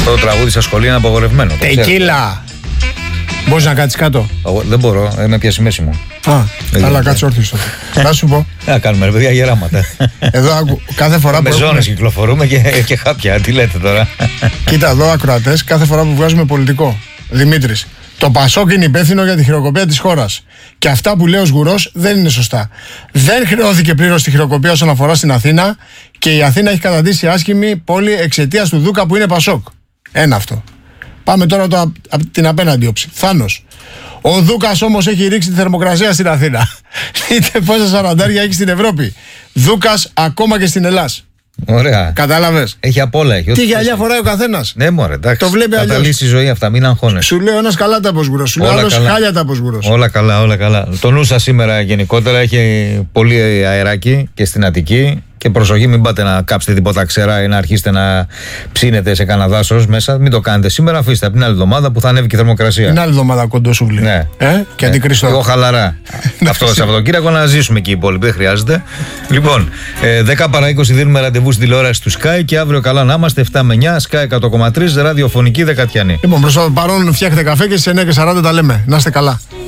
Αυτό το τραγούδι στα σχολεία είναι απαγορευμένο. Τεκίλα! Μπορείς να κάτσεις κάτω? Δεν μπορώ, με πιάσει μέση μου. Αλλά κάτσε όρθιος. Να σου πω. Κάνουμε ρε παιδιά γεράματα. Εδώ κάθε φορά με ζώνες κυκλοφορούμε και χάπια. Τι λέτε τώρα? Κοίτα εδώ ακροατές, κάθε φορά που βγάζουμε πολιτικό. Δημήτρης, το Πασόκ είναι υπεύθυνο για τη χειροκοπία της χώρας. Και αυτά που λέει ο Σγουρός δεν είναι σωστά. Δεν χρεώθηκε πλήρως τη χειροκοπία όσον αφορά στην Αθήνα και η Αθήνα έχει καταντήσει άσχημη πόλη εξαιτίας του Δούκα που είναι Πασόκ. Ένα αυτό. Πάμε τώρα από την απέναντι όψη. Θάνος. Ο Δούκας όμως έχει ρίξει τη θερμοκρασία στην Αθήνα. Είτε πόσα σαραντάρια έχει στην Ευρώπη. Δούκας ακόμα και στην Ελλάς. Ωραία. Κατάλαβες. Έχει απ' όλα. Τι γυαλιά φοράει ο καθένας. Ναι, μωρέ, εντάξει. Το βλέπει αλλιώς. Καταλύσει η ζωή αυτά, μην αγχώνεσαι. Σου λέει ένας καλά τα από Σγουρός. Σου λέει άλλος χάλια τα από Σγουρός. Όλα καλά, όλα καλά. Το νου σας σήμερα γενικότερα έχει πολύ αεράκι και στην Αττική. Και προσοχή, μην πάτε να κάψετε τίποτα ξερά ή να αρχίσετε να ψήνετε σε κανένα δάσος μέσα. Μην το κάνετε σήμερα, αφήστε από την άλλη εβδομάδα που θα ανέβει και η θερμοκρασία. Την άλλη εβδομάδα κοντόσουβλη. Ναι. Και αντικριστό. Εγώ χαλαρά. Αυτό το Σαββατοκύριακο να ζήσουμε εκεί οι υπόλοιποι, δεν χρειάζεται. Λοιπόν, 10 παρά 20 δίνουμε ραντεβού στη τηλεόραση του Sky και αύριο καλά να είμαστε 7 με 9, Sky 100,3, ραδιοφωνική Δεκατιανή. Λοιπόν, προς το παρόν φτιάχτε καφέ και στις 9:40 τα λέμε. Να είστε καλά.